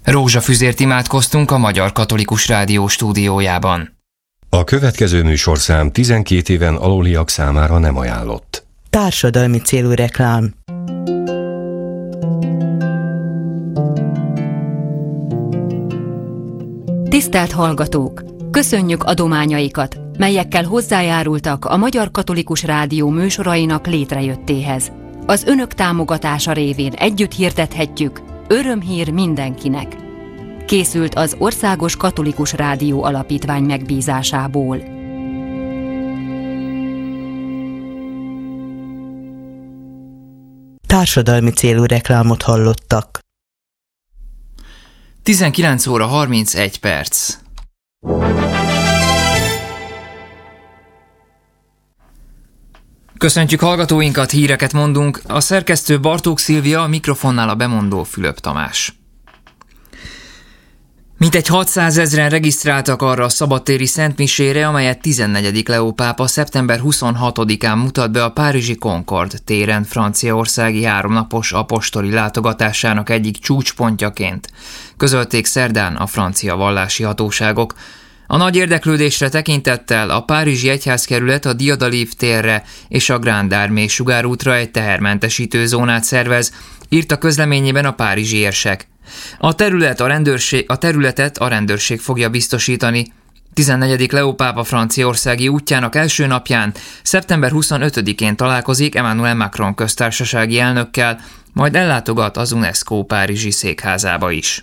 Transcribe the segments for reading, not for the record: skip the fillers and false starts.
Rózsafüzért imádkoztunk a Magyar Katolikus Rádió stúdiójában. A következő műsorszám 12 éven aluliak számára nem ajánlott. Társadalmi célú reklám. Tisztelt hallgatók! Köszönjük adományaikat, melyekkel hozzájárultak a Magyar Katolikus Rádió műsorainak létrejöttéhez. Az önök támogatása révén együtt hirdethetjük: örömhír mindenkinek. Készült az Országos Katolikus Rádió Alapítvány megbízásából. Társadalmi célú reklámot hallottak. 19 óra 31 perc. Köszöntjük hallgatóinkat, híreket mondunk. A szerkesztő Bartók Szilvia, a mikrofonnál a bemondó Fülöp Tamás. Mintegy 600 000 regisztráltak arra a szabadtéri szentmisére, amelyet 14. Leó pápa szeptember 26-án mutat be a párizsi Concorde téren franciaországi 3 napos apostoli látogatásának egyik csúcspontjaként, közölték szerdán a francia vallási hatóságok. A nagy érdeklődésre tekintettel a párizsi egyházkerület a Diadaliv térre és a Grand Armé sugárútra egy tehermentesítő zónát szervez, írt a közleményében a párizsi érsek. A területet a rendőrség fogja biztosítani. 14. Leó pápa franciaországi útjának első napján, szeptember 25-én találkozik Emmanuel Macron köztársasági elnökkel, majd ellátogat az UNESCO párizsi székházába is.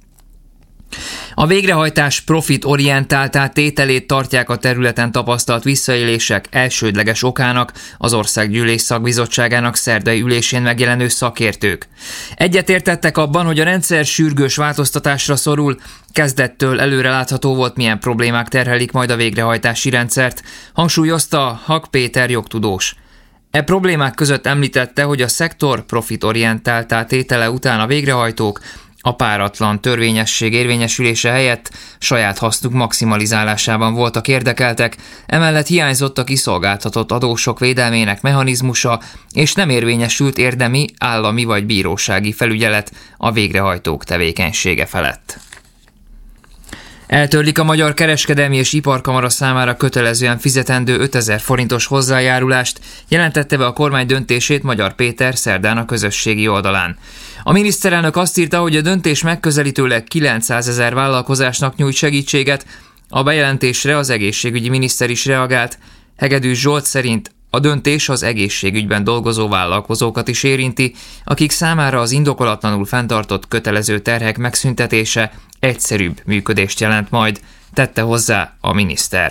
A végrehajtás profitorientáltá tételét tartják a területen tapasztalt visszaélések elsődleges okának az Országgyűlés szakbizottságának szerdai ülésén megjelenő szakértők. Egyetértettek abban, hogy a rendszer sürgős változtatásra szorul, kezdettől előrelátható volt, milyen problémák terhelik majd a végrehajtási rendszert, hangsúlyozta Hak Péter jogtudós. E problémák között említette, hogy a szektor profitorientáltá tétele után a végrehajtók a páratlan törvényesség érvényesülése helyett saját hasznuk maximalizálásában voltak érdekeltek, emellett hiányzott a kiszolgáltatott adósok védelmének mechanizmusa, és nem érvényesült érdemi, állami vagy bírósági felügyelet a végrehajtók tevékenysége felett. Eltörlik a Magyar Kereskedelmi és Iparkamara számára kötelezően fizetendő 5000 forintos hozzájárulást, jelentette be a kormány döntését Magyar Péter szerdán a közösségi oldalán. A miniszterelnök azt írta, hogy a döntés megközelítőleg 900 000 vállalkozásnak nyújt segítséget. A bejelentésre az egészségügyi miniszter is reagált. Hegedűs Zsolt szerint a döntés az egészségügyben dolgozó vállalkozókat is érinti, akik számára az indokolatlanul fenntartott kötelező terhek megszüntetése egyszerűbb működést jelent majd, tette hozzá a miniszter.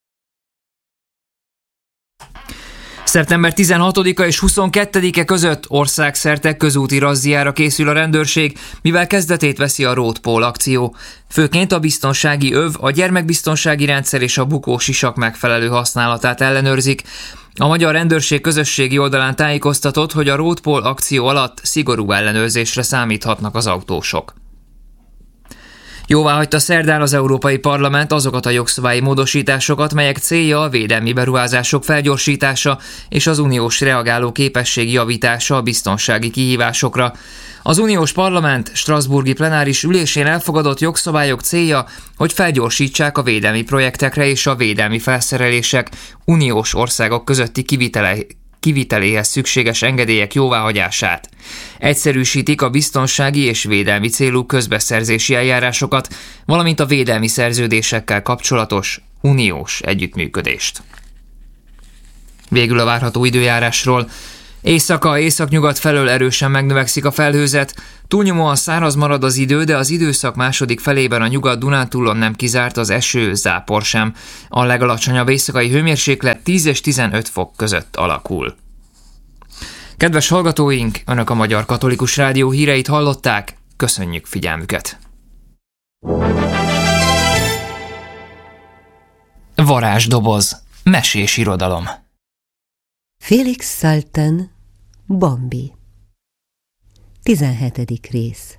Szeptember 16-a és 22-e között országszerte közúti razziára készül a rendőrség, mivel kezdetét veszi a Road Pole akció. Főként a biztonsági öv, a gyermekbiztonsági rendszer és a bukósisak megfelelő használatát ellenőrzik. A Magyar Rendőrség közösségi oldalán tájékoztatott, hogy a Road Pole akció alatt szigorú ellenőrzésre számíthatnak az autósok. Jóváhagyta szerdán az Európai Parlament azokat a jogszabályi módosításokat, melyek célja a védelmi beruházások felgyorsítása és az uniós reagáló képesség javítása a biztonsági kihívásokra. Az uniós parlament strasbourgi plenáris ülésén elfogadott jogszabályok célja, hogy felgyorsítsák a védelmi projektekre és a védelmi felszerelések uniós országok közötti kiviteléhez szükséges engedélyek jóváhagyását. Egyszerűsítik a biztonsági és védelmi célú közbeszerzési eljárásokat, valamint a védelmi szerződésekkel kapcsolatos uniós együttműködést. Végül a várható időjárásról. Észak-nyugat felől erősen megnövekszik a felhőzet, túlnyomóan száraz marad az idő, de az időszak második felében a Nyugat-Dunántúlon nem kizárt az eső, zápor sem. A legalacsonyabb éjszakai hőmérséklet 10 és 15 fok között alakul. Kedves hallgatóink, Önök a Magyar Katolikus Rádió híreit hallották, köszönjük figyelmüket! Varázsdoboz, mesés irodalom. Félix Salten, Bambi. 17. rész.